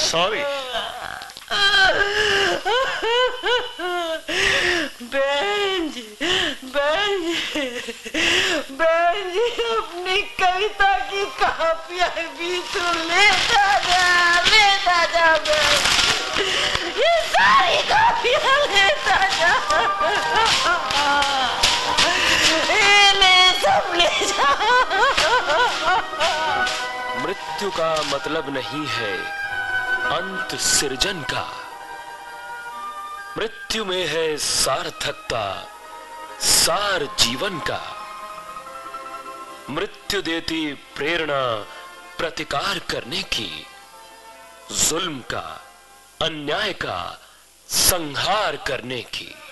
Sorry. बहन जी, बहन जी, बहन जी, अपनी कविता की कापियां भी तो लेता जा बहन, ये सारी कापियां लेता जा, ये ले सब ले जा। मृत्यु का मतलब नहीं है अंत सृजन का, मृत्यु में है सार्थकता सार जीवन का। मृत्यु देती प्रेरणा प्रतिकार करने की, जुल्म का अन्याय का संहार करने की।